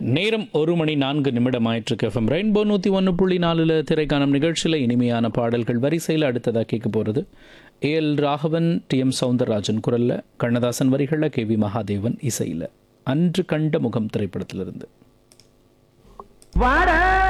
நேரம் 1:04 ஆயிட்டிருக்கு. FM rainbow 101.4 திரைக்காணும் நிகழ்ச்சியில் இனிமையான பாடல்கள் வரிசையில் அடுத்ததாக கேட்க போகிறது ஏஎல் ராகவன், டி.எம். சௌந்தரராஜன் குரலில், கண்ணதாசன் வரிகளில், கே.வி. மகாதேவன் இசையில், அன்று கண்ட முகம் திரைப்படத்திலிருந்து. வாடா